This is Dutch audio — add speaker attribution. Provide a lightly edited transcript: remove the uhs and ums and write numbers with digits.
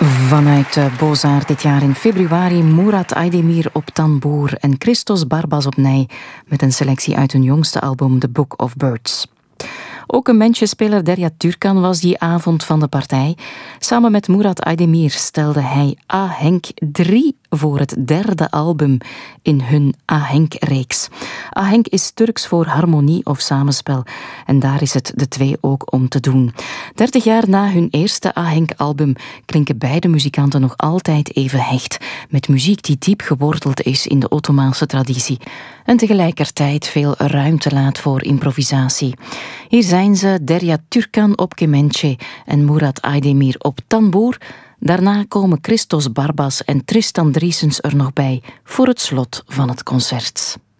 Speaker 1: Vanuit Bozaar dit jaar in februari Murat Aydemir op tamboer en Christos Barbas op nij met een selectie uit hun jongste album The Book of Birds. Ook een mensjespeler, Derya Türkan, was die avond van de partij. Samen met Murat Aydemir stelde hij Ahenk 3 voor het derde album in hun Ahenk-reeks. Ahenk is Turks voor harmonie of samenspel en daar is het de twee ook om te doen. 30 jaar na hun eerste Ahenk-album klinken beide muzikanten nog altijd even hecht, met muziek die diep geworteld is in de Ottomaanse traditie en tegelijkertijd veel ruimte laat voor improvisatie. Hier zijn ze, Derya Türkan op kemençe en Murat Aydemir op tamboer. Daarna komen Christos Barbas en Tristan Driessens er nog bij voor het slot van het concert.